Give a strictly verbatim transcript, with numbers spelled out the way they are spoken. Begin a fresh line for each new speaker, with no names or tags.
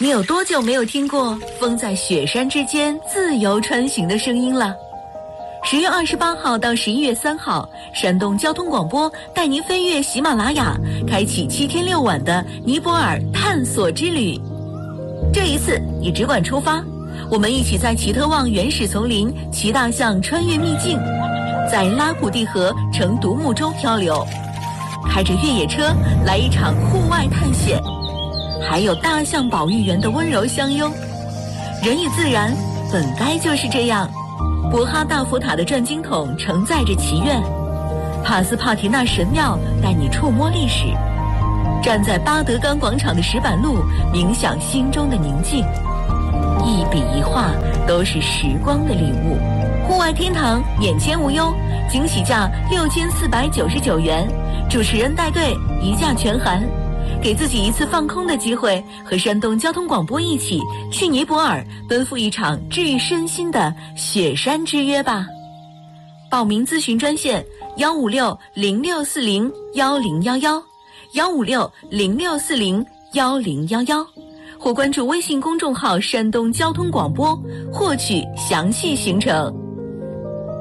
你有多久没有听过风在雪山之间自由穿行的声音了？十月二十八号到十一月三号，山东交通广播带您飞越喜马拉雅，开启七天六晚的尼泊尔探索之旅。这一次你只管出发，我们一起在奇特旺原始丛林骑大象穿越秘境，在拉古蒂河乘独木舟漂流，开着越野车来一场户外探险，还有大象保育员的温柔相拥。人与自然本该就是这样。博哈大佛塔的转经筒承载着祈愿，帕斯帕提纳神庙带你触摸历史，站在巴德冈广场的石板路冥想心中的宁静，一笔一画都是时光的礼物。户外天堂免签无忧，惊喜价六千四百九十九元，主持人带队一价全含。给自己一次放空的机会，和山东交通广播一起去尼泊尔奔赴一场治愈身心的雪山之约吧。报名咨询专线幺五六零六四零幺零幺幺，幺五六零六四零幺零幺幺，或关注微信公众号山东交通广播获取详细行程。